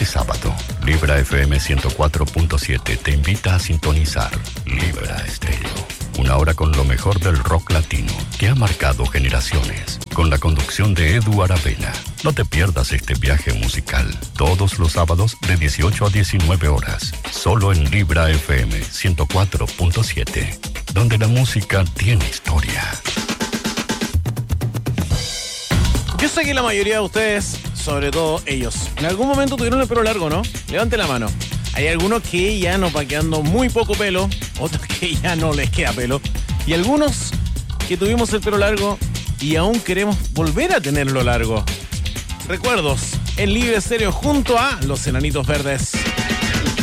sábado. Libra FM 104.7 te invita a sintonizar Libra Estéreo. Una hora con lo mejor del rock latino que ha marcado generaciones. Con la conducción de Edu Aravena. No te pierdas este viaje musical. Todos los sábados de 18 a 19 horas. Solo en Libra FM 104.7. Donde la música tiene historia. Yo sé que la mayoría de ustedes, sobre todo ellos, en algún momento tuvieron el pelo largo, ¿no? Levante la mano. Hay algunos que ya nos va quedando muy poco pelo, otros que ya no les queda pelo, y algunos que tuvimos el pelo largo y aún queremos volver a tenerlo largo. Recuerdos en Libre Estéreo junto a Los Enanitos Verdes.